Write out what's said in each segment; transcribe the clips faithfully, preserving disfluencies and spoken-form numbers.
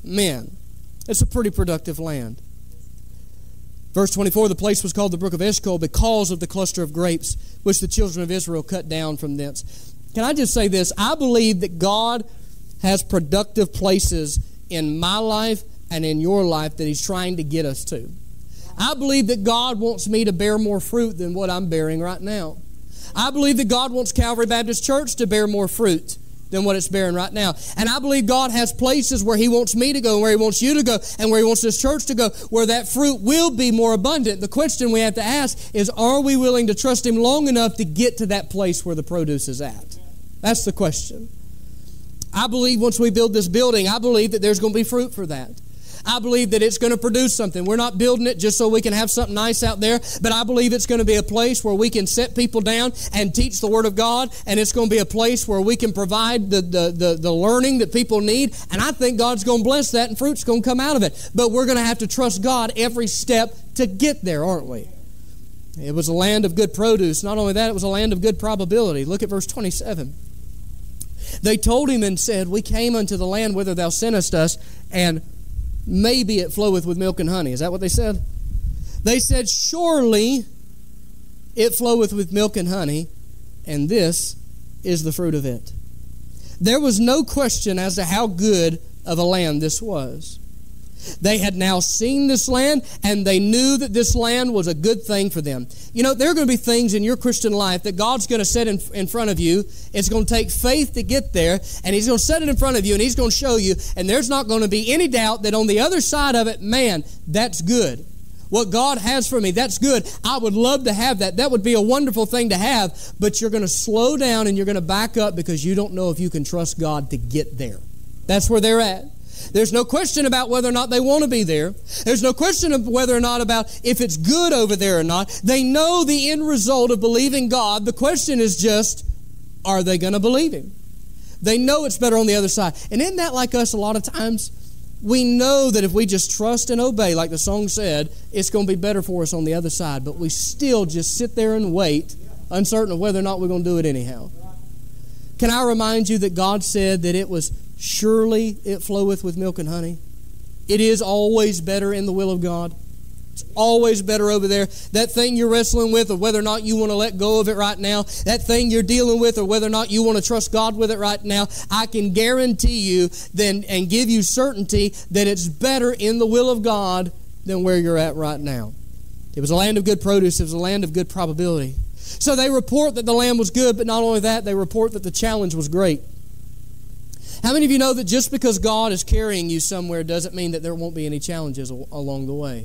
men. It's a pretty productive land. Verse twenty-four, the place was called the brook of Eshcol because of the cluster of grapes which the children of Israel cut down from thence. Can I just say this? I believe that God has productive places in my life and in your life that He's trying to get us to. I believe that God wants me to bear more fruit than what I'm bearing right now. I believe that God wants Calvary Baptist Church to bear more fruit than what it's bearing right now. And I believe God has places where He wants me to go, where He wants you to go, and where He wants this church to go, where that fruit will be more abundant. The question we have to ask is, are we willing to trust Him long enough to get to that place where the produce is at? That's the question. I believe once we build this building, I believe that there's going to be fruit for that. I believe that it's going to produce something. We're not building it just so we can have something nice out there, but I believe it's going to be a place where we can set people down and teach the Word of God, and it's going to be a place where we can provide the, the, the, the learning that people need, and I think God's going to bless that, and fruit's going to come out of it. But we're going to have to trust God every step to get there, aren't we? It was a land of good produce. Not only that, it was a land of good probability. Look at verse twenty-seven. They told him and said, we came unto the land whither thou sentest us, and maybe it floweth with milk and honey. Is that what they said? They said, surely it floweth with milk and honey, and this is the fruit of it. There was no question as to how good of a land this was. They had now seen this land, and they knew that this land was a good thing for them. You know, there are going to be things in your Christian life that God's going to set in, in front of you. It's going to take faith to get there, and He's going to set it in front of you, and He's going to show you, and there's not going to be any doubt that on the other side of it, man, that's good. What God has for me, that's good. I would love to have that. That would be a wonderful thing to have, but you're going to slow down and you're going to back up because you don't know if you can trust God to get there. That's where they're at. There's no question about whether or not they want to be there. There's no question of whether or not about if it's good over there or not. They know the end result of believing God. The question is just, are they going to believe Him? They know it's better on the other side. And isn't that like us a lot of times? We know that if we just trust and obey, like the song said, it's going to be better for us on the other side. But we still just sit there and wait, uncertain of whether or not we're going to do it anyhow. Can I remind you that God said that it was surely it floweth with milk and honey? It is always better in the will of God. It's always better over there. That thing you're wrestling with, or whether or not you want to let go of it right now, that thing you're dealing with, or whether or not you want to trust God with it right now, I can guarantee you then and give you certainty that it's better in the will of God than where you're at right now. It was a land of good produce. It was a land of good probability. So they report that the land was good, but not only that, they report that the challenge was great. How many of you know that just because God is carrying you somewhere doesn't mean that there won't be any challenges along the way?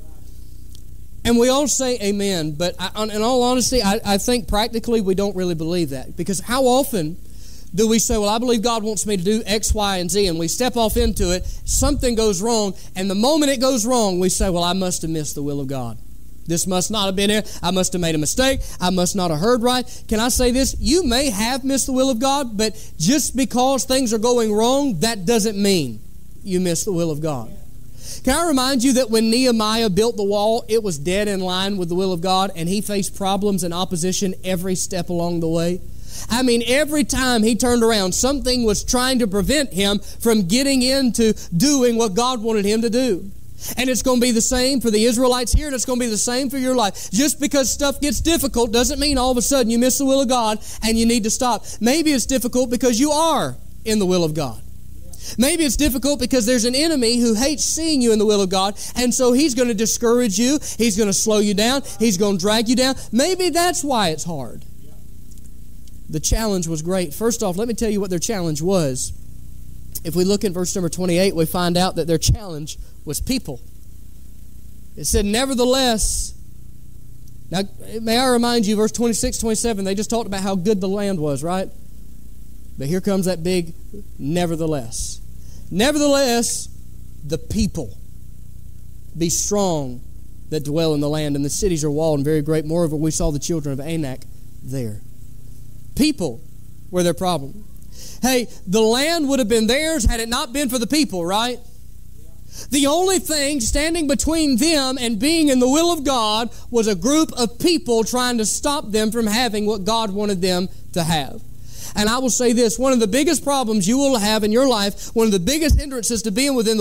And we all say amen, but I, in all honesty, I, I think practically we don't really believe that. Because how often do we say, well, I believe God wants me to do X, Y, and Z, and we step off into it, something goes wrong, and the moment it goes wrong, we say, well, I must have missed the will of God. This must not have been there. I must have made a mistake. I must not have heard right. Can I say this? You may have missed the will of God, but just because things are going wrong, that doesn't mean you missed the will of God. Can I remind you that when Nehemiah built the wall, it was dead in line with the will of God, and he faced problems and opposition every step along the way? I mean, every time he turned around, something was trying to prevent him from getting into doing what God wanted him to do. And it's going to be the same for the Israelites here, and it's going to be the same for your life. Just because stuff gets difficult doesn't mean all of a sudden you miss the will of God and you need to stop. Maybe it's difficult because you are in the will of God. Maybe it's difficult because there's an enemy who hates seeing you in the will of God, and so he's going to discourage you. He's going to slow you down. He's going to drag you down. Maybe that's why it's hard. The challenge was great. First off, let me tell you what their challenge was. If we look in verse number twenty-eight, we find out that their challenge was people. It said, nevertheless. Now, may I remind you, verse twenty-six, twenty-seven, they just talked about how good the land was, right? But here comes that big nevertheless. Nevertheless, the people be strong that dwell in the land, and the cities are walled and very great. Moreover, we saw the children of Anak there. People were their problem. Hey, the land would have been theirs had it not been for the people, right? The only thing standing between them and being in the will of God was a group of people trying to stop them from having what God wanted them to have. And I will say this, one of the biggest problems you will have in your life, one of the biggest hindrances to being within the